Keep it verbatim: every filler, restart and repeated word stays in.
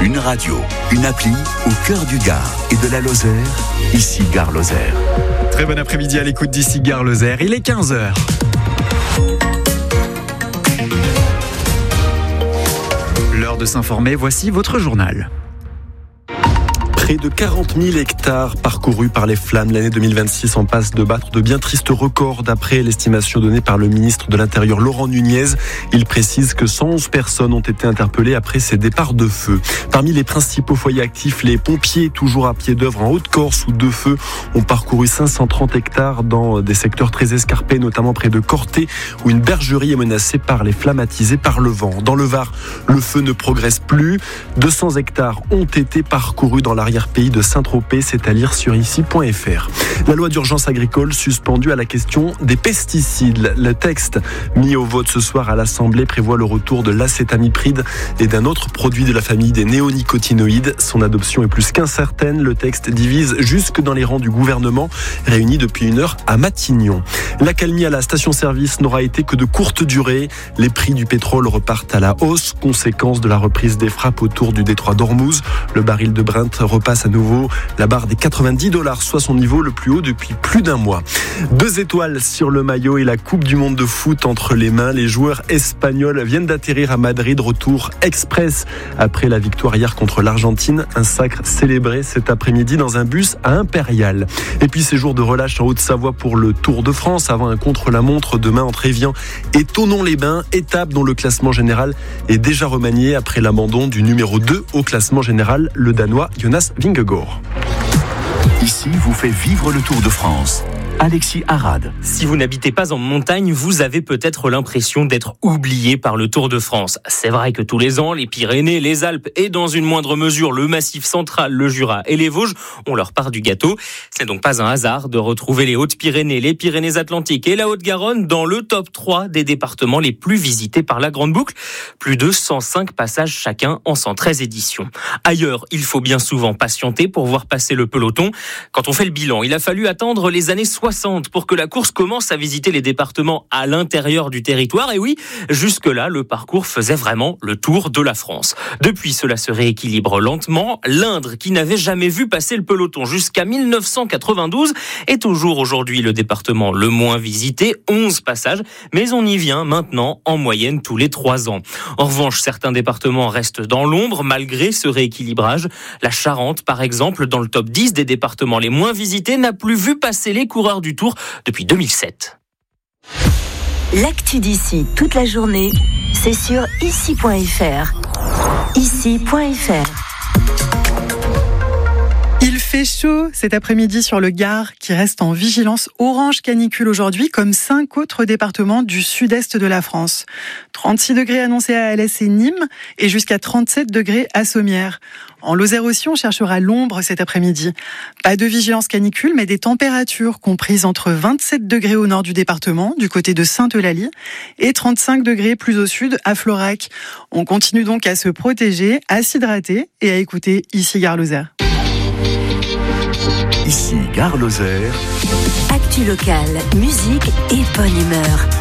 Une radio, une appli au cœur du Gard et de la Lozère, ici Gare Lozère. Très bon après-midi à l'écoute d'ici Gare Lozère, il est quinze heures. L'heure de s'informer, voici votre journal. Près de quarante mille hectares parcourus par les flammes. L'année deux mille vingt-six en passe de battre de bien tristes records d'après l'estimation donnée par le ministre de l'Intérieur Laurent Nunez. Il précise que cent onze personnes ont été interpellées après ces départs de feu. Parmi les principaux foyers actifs, les pompiers, toujours à pied d'œuvre en Haute-Corse où deux feux ont parcouru cinq cent trente hectares dans des secteurs très escarpés, notamment près de Corté où une bergerie est menacée par les flammes attisées par le vent. Dans le Var, le feu ne progresse plus. deux cents hectares ont été parcourus dans l'arrière pays de Saint-Tropez, c'est à lire sur ici point f r. La loi d'urgence agricole suspendue à la question des pesticides. Le texte mis au vote ce soir à l'Assemblée prévoit le retour de l'acétamipride et d'un autre produit de la famille des néonicotinoïdes. Son adoption est plus qu'incertaine. Le texte divise jusque dans les rangs du gouvernement, réuni depuis une heure à Matignon. L'accalmie à la station-service n'aura été que de courte durée. Les prix du pétrole repartent à la hausse, conséquence de la reprise des frappes autour du détroit d'Ormuz. Le baril de Brent repasse à nouveau la barre des quatre-vingt-dix dollars, soit son niveau le plus haut depuis plus d'un mois. Deux étoiles sur le maillot et la Coupe du Monde de foot entre les mains. Les joueurs espagnols viennent d'atterrir à Madrid, retour express après la victoire hier contre l'Argentine. Un sacre célébré cet après-midi dans un bus à Impérial. Et puis ces jours de relâche en Haute-Savoie pour le Tour de France avant un contre-la-montre demain entre Évian et Thonon-les-Bains. Étape dont le classement général est déjà remanié après l'abandon du numéro deux au classement général, le Danois Jonas Vingegaard. Ici vous fait vivre le Tour de France. Alexis Arad. Si vous n'habitez pas en montagne, vous avez peut-être l'impression d'être oublié par le Tour de France. C'est vrai que tous les ans, les Pyrénées, les Alpes et dans une moindre mesure le Massif central, le Jura et les Vosges ont leur part du gâteau. Ce n'est donc pas un hasard de retrouver les Hautes-Pyrénées, les Pyrénées-Atlantiques et la Haute-Garonne dans le top trois des départements les plus visités par la Grande Boucle. Plus de cent cinq passages chacun en cent treize éditions. Ailleurs, il faut bien souvent patienter pour voir passer le peloton. Quand on fait le bilan, il a fallu attendre les années soixante pour que la course commence à visiter les départements à l'intérieur du territoire. Et oui, jusque-là, le parcours faisait vraiment le tour de la France. Depuis, cela se rééquilibre lentement. L'Indre, qui n'avait jamais vu passer le peloton jusqu'à dix-neuf cent quatre-vingt-douze, est toujours aujourd'hui le département le moins visité, onze passages, mais on y vient maintenant en moyenne tous les trois ans. En revanche, certains départements restent dans l'ombre malgré ce rééquilibrage. La Charente, par exemple, dans le top dix des départements les moins visités, n'a plus vu passer les coureurs du Tour depuis deux mille sept. L'actu d'ici toute la journée, c'est sur ici point f r. ici point f r. Il fait chaud cet après-midi sur le Gard qui reste en vigilance orange canicule aujourd'hui comme cinq autres départements du sud-est de la France. trente-six degrés annoncés à Alès et Nîmes et jusqu'à trente-sept degrés à Sommières. En Lozère aussi, on cherchera l'ombre cet après-midi. Pas de vigilance canicule, mais des températures comprises entre vingt-sept degrés au nord du département, du côté de Sainte-Eulalie, et trente-cinq degrés plus au sud, à Florac. On continue donc à se protéger, à s'hydrater et à écouter ici Gare Lozère. Ici Gare Lozère. Actu locale, musique et bonne humeur.